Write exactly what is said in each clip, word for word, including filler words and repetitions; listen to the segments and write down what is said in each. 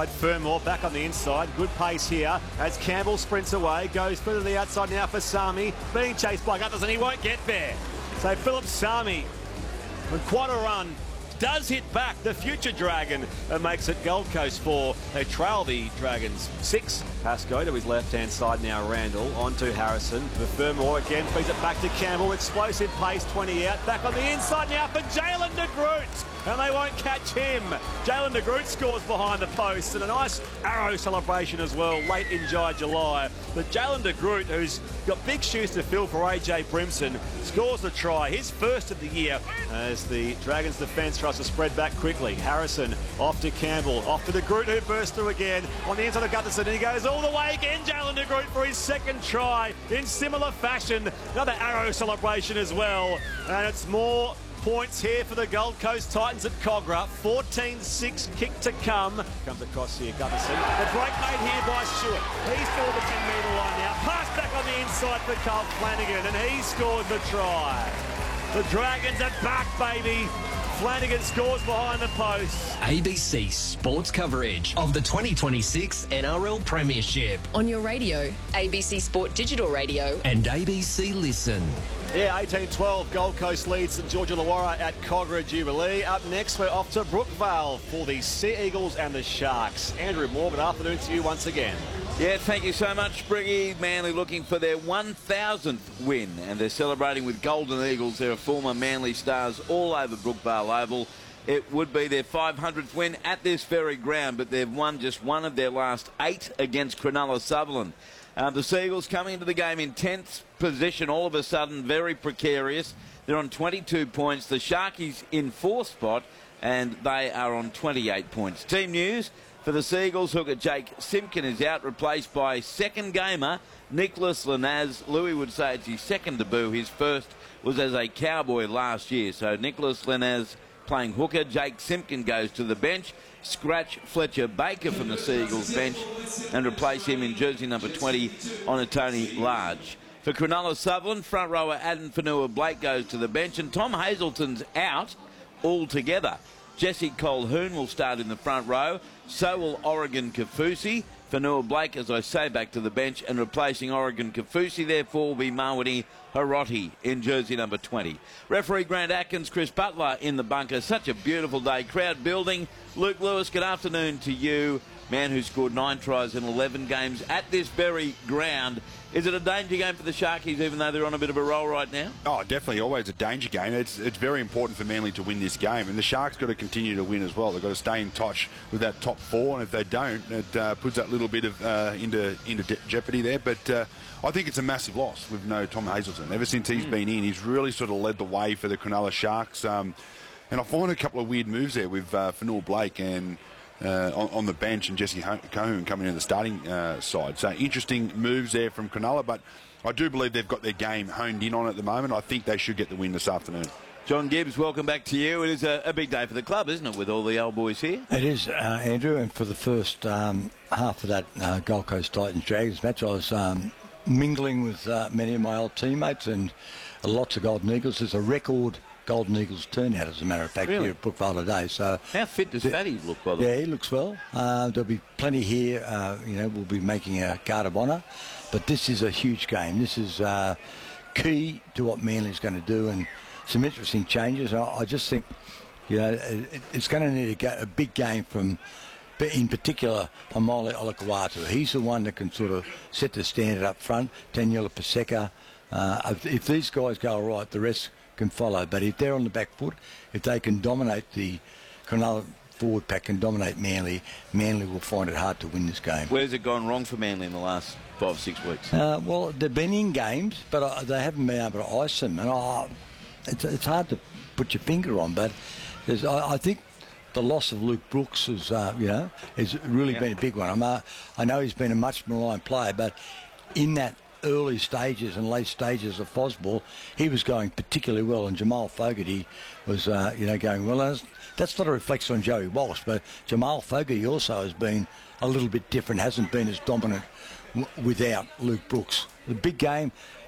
outside. Fermor back on the inside. Good pace here as Campbell sprints away. Goes further to the outside now for Sami. Being chased by Gutters and he won't get there. So Philip Sami, with quite a run, does hit back the future Dragon and makes it Gold Coast four. They trail the Dragons six. Pascoe to his left-hand side now, Randall. On to Harrison. For Fermor again, feeds it back to Campbell. Explosive pace, twenty out. Back on the inside now for Jalen de Groot. And they won't catch him. Jalen de Groot scores behind the post. And a nice arrow celebration as well, late in July. But Jalen de Groot, who's got big shoes to fill for A J Brimson, scores the try. His first of the year as the Dragons defence tries to spread back quickly. Harrison off to Campbell. Off to de Groot, who bursts through again. On the inside of Gutterson, and he goes all the way again. Jalen de Groot for his second try in similar fashion. Another arrow celebration as well. And it's more points here for the Gold Coast Titans at Cogra. fourteen six kick to come. Comes across here, Gutterson. The break made here by Stewart. He's for the ten metre line now. Pass back on the inside for Carl Flanagan, and he scored the try. The Dragons are back, baby. Flanagan scores behind the post. A B C Sports coverage of the twenty twenty-six N R L Premiership. On your radio, A B C Sport Digital Radio. And A B C Listen. Yeah, eighteen twelve, Gold Coast leads St George Illawarra at Cogra Jubilee. Up next, we're off to Brookvale for the Sea Eagles and the Sharks. Andrew Moore, good afternoon to you once again. Yeah, thank you so much, Briggy. Manly looking for their one thousandth win, and they're celebrating with Golden Eagles. There are former Manly stars all over Brookvale Oval. It would be their five hundredth win at this very ground, but they've won just one of their last eight against Cronulla Sutherland. Uh, the Seagulls coming into the game in tenth position, all of a sudden very precarious. They're on twenty-two points. The Sharkies in fourth spot, and they are on twenty-eight points. Team news for the Seagulls: hooker Jake Simpkin is out, replaced by second gamer Nicholas Lenaz. Louis would say it's his second debut. His first was as a Cowboy last year. So Nicholas Lenaz playing hooker. Jake Simpkin goes to the bench. Scratch Fletcher Baker from the Seagulls bench and replace him in jersey number twenty on a Tony Large. For Cronulla Sutherland, front rower Adam Fanua-Blake goes to the bench, and Tom Hazelton's out altogether. Jesse Colhoun will start in the front row. So will Oregon Kafusi. Fanua-Blake, as I say, back to the bench, and replacing Oregon Kafusi, therefore, will be Mawani Hiroti in jersey number twenty. Referee Grant Atkins, Chris Butler in the bunker. Such a beautiful day. Crowd building. Luke Lewis, good afternoon to you. Man who scored nine tries in eleven games at this very ground. Is it a danger game for the Sharkies, even though they're on a bit of a roll right now? Oh, definitely, always a danger game. It's it's very important for Manly to win this game, and the Sharks got to continue to win as well. They've got to stay in touch with that top four, and if they don't, it uh, puts that little bit of uh, into into de- jeopardy there. But uh, I think it's a massive loss with no Tom Hazelton. Ever since he's mm. been in, he's really sort of led the way for the Cronulla Sharks. Um, and I find a couple of weird moves there with uh, Fanua-Blake and Uh, on, on the bench, and Jesse Colhoun coming in the starting uh, side. So interesting moves there from Cronulla, but I do believe they've got their game honed in on at the moment. I think they should get the win this afternoon. John Gibbs, welcome back to you. It is a, a big day for the club, isn't it, with all the old boys here? It is, uh, Andrew, and for the first um, half of that uh, Gold Coast Titans Dragons match, I was um, mingling with uh, many of my old teammates and lots of Golden Eagles. There's a record Golden Eagles turnout, as a matter of fact, really? here at Brookvale today. So how fit does Fatty look, by the way? Yeah, he looks well. Uh, there'll be plenty here. Uh, you know, we'll be making a guard of honour. But this is a huge game. This is uh, key to what Manly's going to do, and some interesting changes. I, I just think, you know, it, it's going to need a, go, a big game from, in particular, Omole Olakawatu. He's the one that can sort of set the standard up front. Daniela Paseka. Uh, if, if these guys go all right, the rest can follow. But if they're on the back foot, if they can dominate the Cronulla forward pack, can dominate Manly, Manly will find it hard to win this game. Where's it gone wrong for Manly in the last five, six weeks? Uh, well, they've been in games, but uh, they haven't been able to ice them. And uh, it's, it's hard to put your finger on, but there's, I, I think the loss of Luke Brooks is, uh, you know, has really yeah. been a big one. I'm, uh, I know he's been a much maligned player, but in that early stages and late stages of Fosball, he was going particularly well, and Jamal Fogarty was, uh, you know, going well. That's, that's not a reflection on Joey Walsh, but Jamal Fogarty also has been a little bit different, hasn't been as dominant w- without Luke Brooks. The big game,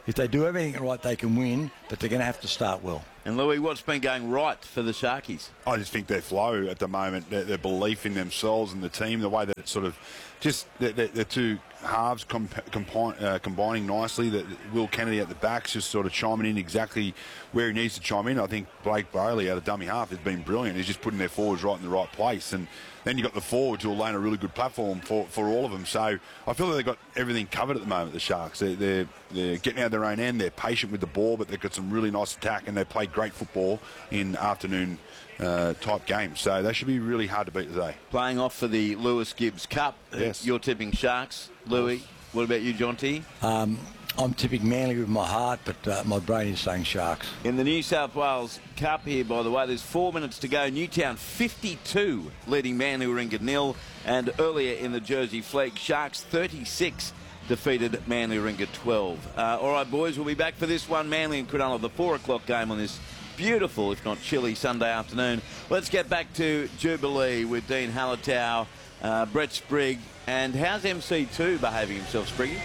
if they do everything right, they can win, but they're going to have to start well. And Louis, what's been going right for the Sharkies? I just think their flow at the moment, their, their belief in themselves and the team, the way that it's sort of just the, the, the two halves comp- compi- uh, combining nicely. That Will Kennedy at the back's just sort of chiming in exactly where he needs to chime in. I think Blake Bailey out of dummy half has been brilliant. He's just putting their forwards right in the right place. And then you've got the forwards who will lay a really good platform for, for all of them. So I feel that they've got everything covered at the moment, the Sharks. They're, they're, they're getting out their own end. They're patient with the ball, but they've got some really nice attack, and they play great football in afternoon uh, type games. So they should be really hard to beat today. Playing off for the Lewis Gibbs Cup. Yes. You're tipping Sharks. Louis, what about you, John T? Um, I'm tipping Manly with my heart, but uh, my brain is saying Sharks. In the New South Wales Cup here, by the way, there's four minutes to go. Newtown fifty-two leading Manly Warringah nil. And earlier in the Jersey Flegg, Sharks thirty-six defeated Manly Warringah twelve. Uh, all right, boys, we'll be back for this one. Manly and Cronulla, the four o'clock game on this beautiful, if not chilly, Sunday afternoon. Let's get back to Jubilee with Dean Hallertau, uh, Brett Sprigg. And how's M C two behaving himself, Spriggy?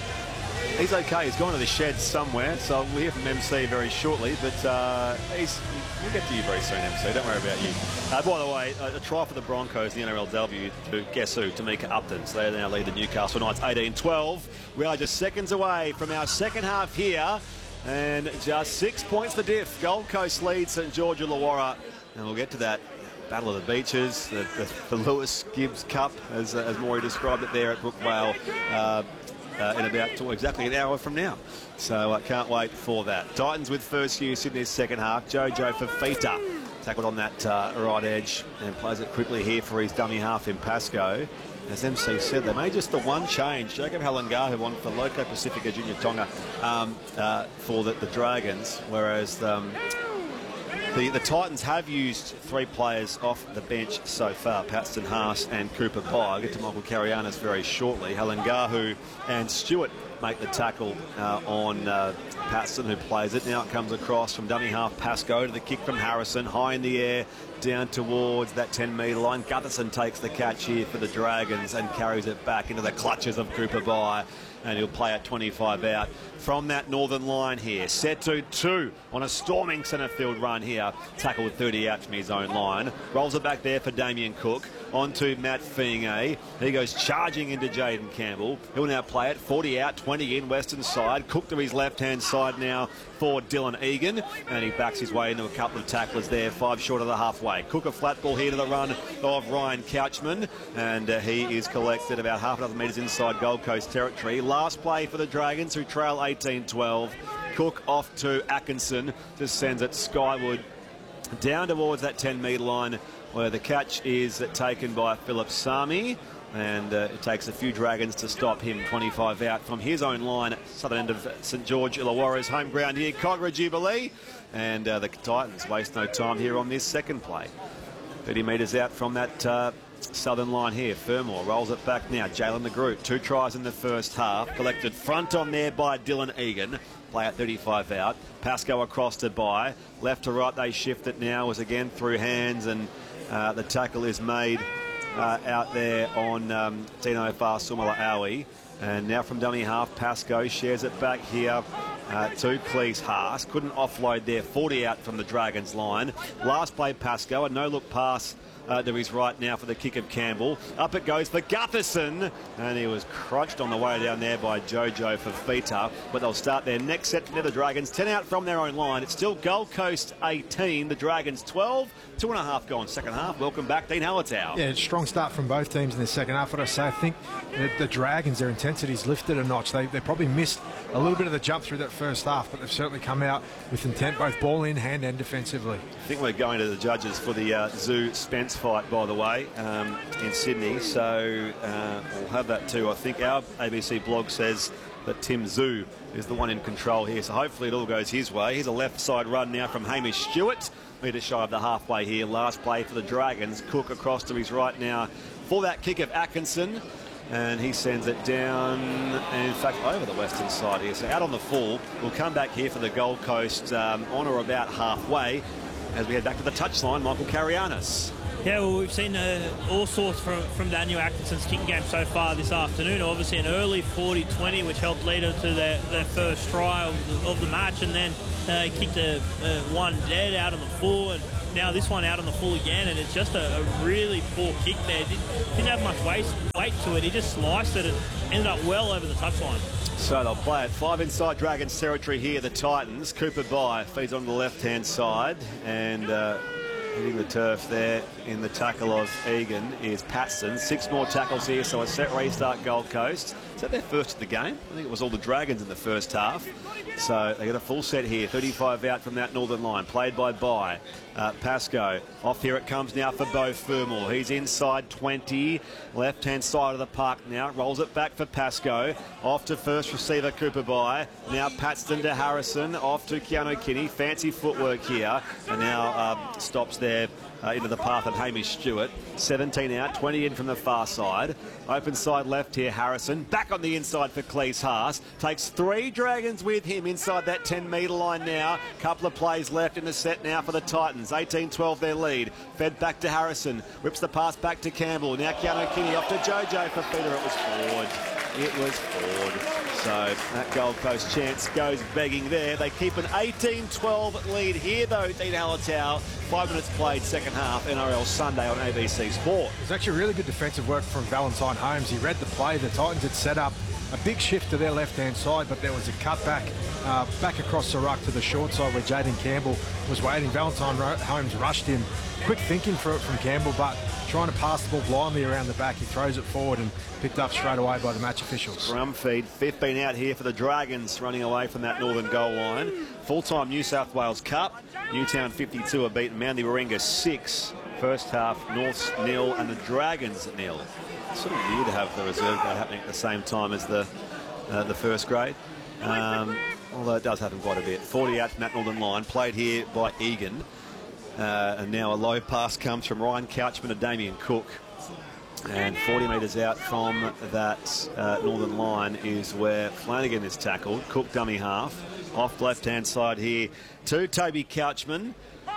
He's okay. He's gone to the shed somewhere, so we'll hear from M C very shortly. But uh, he's, we'll get to you very soon, M C. Don't worry about you. Uh, by the way, a, a try for the Broncos, the N R L W, to guess who? Tamika Upton. So they now lead the Newcastle Knights eighteen twelve. We are just seconds away from our second half here. And just six points the diff. Gold Coast leads St George Illawarra. And we'll get to that. Battle of the Beaches, the, the, the Lewis Gibbs Cup, as, uh, as Maury described it there at Brookvale, uh, uh, in about to, exactly an hour from now. So I uh, can't wait for that. Titans with first year Sydney's second half. Jojo Fafita tackled on that uh, right edge and plays it quickly here for his dummy half in Pascoe. As M C said, they made just the one change. Jacob Halenga, who won for Loco Pacifica Junior Tonga um, uh, for the, the Dragons, whereas um, The, the Titans have used three players off the bench so far, Paxton Haas and Cooper Pye. I'll get to Michael Carianis very shortly. Halengahu and Stewart make the tackle uh, on uh, Paxton, who plays it. Now it comes across from dummy half Pascoe to the kick from Harrison, high in the air, down towards that ten metre line. Gutherson takes the catch here for the Dragons and carries it back into the clutches of Cooper Pye. And he'll play at twenty-five out from that northern line here. Setu two on a storming centre field run here. Tackle with thirty out from his own line. Rolls it back there for Damien Cook. On to Matt Fienge. He goes charging into Jaden Campbell. He'll now play it. forty out, twenty in, western side. Cook to his left-hand side now for Dylan Egan. And he backs his way into a couple of tacklers there. Five short of the halfway. Cook a flat ball here to the run of Ryan Couchman. And uh, he is collected about half a dozen metres inside Gold Coast territory. Last play for the Dragons, who trail eighteen twelve. Cook off to Atkinson. Just sends it skyward down towards that ten metre line, where the catch is taken by Philip Sami. And uh, it takes a few Dragons to stop him. twenty-five out from his own line, southern end of St George Illawarra's home ground here, Cogra Jubilee. And uh, the Titans waste no time here on this second play. thirty metres out from that uh, southern line here. Fermor rolls it back now. Jalen the Groot, two tries in the first half. Collected front on there by Dylan Egan. Play at thirty-five out. Pascoe across to Bye. Left to right they shift it now. Was again through hands, and uh, the tackle is made uh, out there on um, Dino Farsumala-Aui. And now from dummy half, Pascoe shares it back here uh, to Cleese Haas. Couldn't offload there. forty out from the Dragons line. Last play Pascoe, a no-look pass Uh, to his right now for the kick of Campbell. Up it goes for Gutherson, and he was crunched on the way down there by Jojo Fafita. But they'll start their next set for the Dragons. ten out from their own line. It's still Gold Coast eighteen, the Dragons twelve. Two and a half gone second half. Welcome back, Dean Hallertau. Yeah, strong start from both teams in the second half. What I say, I think the, the Dragons, their intensity's lifted a notch. They, they probably missed a little bit of the jump through that first half, but they've certainly come out with intent, both ball in hand and defensively. I think we're going to the judges for the uh, Zoo Spence fight, by the way, um, in Sydney. So uh, we'll have that too. I think our A B C blog says that Tim Zoo is the one in control here. So hopefully it all goes his way. Here's a left side run now from Hamish Stewart. Metre shy of the halfway here. Last play for the Dragons. Cook across to his right now for that kick of Atkinson. And he sends it down, and in fact over the western side here. So out on the full. We'll come back here for the Gold Coast um, on or about halfway as we head back to the touchline. Michael Carianis. Yeah, well, we've seen uh, all sorts from, from Daniel Atkinson's kicking game so far this afternoon. Obviously an early forty twenty, which helped lead them to their, their first try of the, of the match, and then uh, kicked a, a one dead out on the full, and now this one out on the full again, and it's just a, a really poor kick there. Didn't, didn't have much weight, weight to it. He just sliced it and ended up well over the touchline. So they'll play it. Five inside Dragons territory here, the Titans. Cooper Bye feeds on the left-hand side, and uh, hitting the turf there in the tackle of Egan is Patston. Six more tackles here, so a set restart Gold Coast. Is that their first of the game? I think it was all the Dragons in the first half. So they get a full set here. thirty-five out from that northern line. Played by Bye. Uh, Pascoe. Off here it comes now for Beau Fermor. He's inside twenty. Left-hand side of the park now. Rolls it back for Pascoe. Off to first receiver Cooper Bye. Now Patston to Harrison. Off to Keanu Kinney. Fancy footwork here. And now um, stops there uh, into the path of Hamish Stewart. seventeen out. twenty in from the far side. Open side left here, Harrison. Back on the inside for Cleese Haas. Takes three Dragons with him inside that ten metre line now. Couple of plays left in the set now for the Titans. eighteen twelve their lead. Fed back to Harrison. Rips the pass back to Campbell. Now Keanu Kinney off to Jojo for feeder. It was forward. It was forward. So that Gold Coast chance goes begging there. They keep an eighteen twelve lead here though, Dean Alatau. Five minutes played second half, N R L Sunday on A B C Sport. It was actually really good defensive work from Valentine Holmes. He read the play. The Titans had set up a big shift to their left-hand side, but there was a cut back, uh, back across the ruck to the short side where Jaden Campbell was waiting. Valentine Holmes rushed him. Quick thinking for, from Campbell, but trying to pass the ball blindly around the back. He throws it forward and picked up straight away by the match officials. Scrum feed, fifteen out here for the Dragons, running away from that northern goal line. Full-time New South Wales Cup. Newtown fifty-two are beaten Manly Warringah six. First half, Norths nil and the Dragons nil. It's sort of weird to have the reserve grade happening at the same time as the uh, the first grade. Um, although it does happen quite a bit. forty out from that northern line, played here by Egan. Uh, and now a low pass comes from Ryan Couchman to Damien Cook. And forty metres out from that uh, northern line is where Flanagan is tackled. Cook dummy half. Off left-hand side here to Toby Couchman.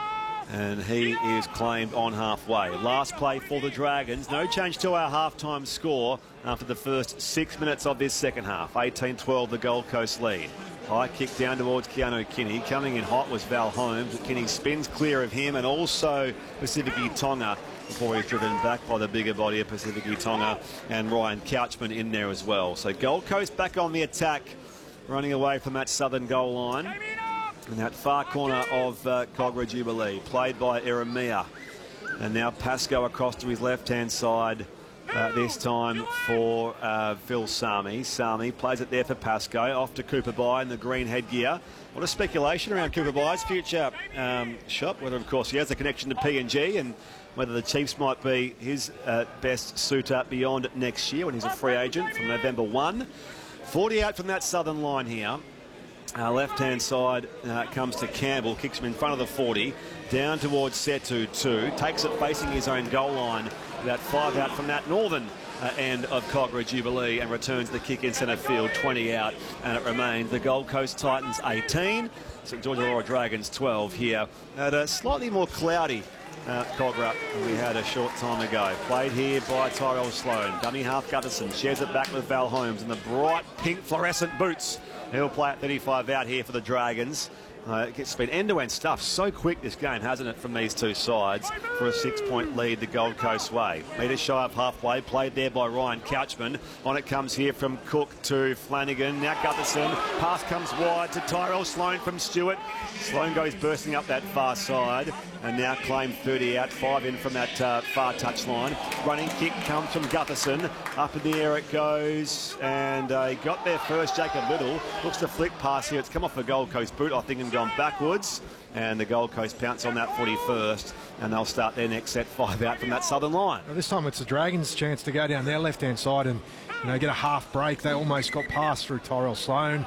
And he is claimed on halfway. Last play for the Dragons. No change to our halftime score after the first six minutes of this second half. eighteen twelve the Gold Coast lead. High kick down towards Keanu Kinney. Coming in hot was Val Holmes. Kinney spins clear of him, and also Pacific Tonga before he's driven back by the bigger body of Pacific Tonga, and Ryan Couchman in there as well. So Gold Coast back on the attack, running away from that southern goal line. In that far corner of uh, Cogra Jubilee, played by Eremia. And now Pascoe across to his left-hand side, uh, this time for uh, Phil Sami. Sami plays it there for Pascoe, off to Cooper Bye in the green headgear. What a speculation around Cooper Bye's future um, shop, whether, of course, he has a connection to P N G and whether the Chiefs might be his uh, best suitor beyond next year when he's a free agent from November first. forty out from that southern line here. Uh, left-hand side uh, comes to Campbell, kicks him in front of the forty, down towards Setu two, takes it facing his own goal line, about five out from that northern uh, end of Cogra Jubilee, and returns the kick in centre field, twenty out, and it remains the Gold Coast Titans eighteen, St George Illawarra Dragons twelve here at a slightly more cloudy Uh, Cogra we had a short time ago. Played here by Tyrell Sloan. Dummy half Gutterson shares it back with Val Holmes in the bright pink fluorescent boots. He'll play at thirty-five out here for the Dragons. Uh, it gets been end-to-end stuff so quick this game, hasn't it, from these two sides for a six-point lead the Gold Coast way. Metre shy of halfway, played there by Ryan Couchman. On it comes here from Cook to Flanagan. Now Gutherson. Pass comes wide to Tyrell Sloan from Stewart. Sloan goes bursting up that far side and now claimed thirty out, five in from that uh, far touchline. Running kick comes from Gutherson. Up in the air it goes, and uh, he got there first, Jacob Little. Looks to flick pass here. It's come off a Gold Coast boot, I think, and gone backwards. And the Gold Coast pounce on that forty-first, and they'll start their next set five out from that southern line. Well, this time it's the Dragons' chance to go down their left-hand side and, you know, get a half break. They almost got past through Tyrell Sloan.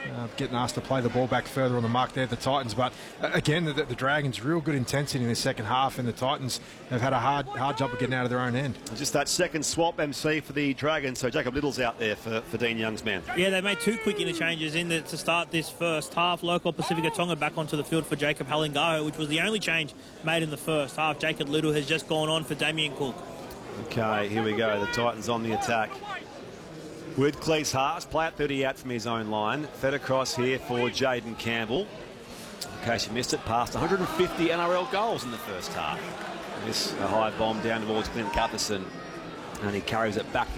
Uh, getting asked to play the ball back further on the mark there, the Titans. But uh, again, the, the Dragons, real good intensity in the second half, and the Titans have had a hard hard job of getting out of their own end. Just that second swap, M C, for the Dragons. So Jacob Little's out there for, for Dean Young's man. Yeah, they made two quick interchanges in the, to start this first half. Local Pacifica Tonga back onto the field for Jacob Halingaho, which was the only change made in the first half. Jacob Little has just gone on for Damien Cook. Okay, here we go. The Titans on the attack. With Cleese Haas, play at thirty out from his own line. Fed across here for Jaden Campbell. In case you missed it, past one hundred fifty N R L goals in the first half. This a high bomb down towards Clint Gutherson, and he carries it back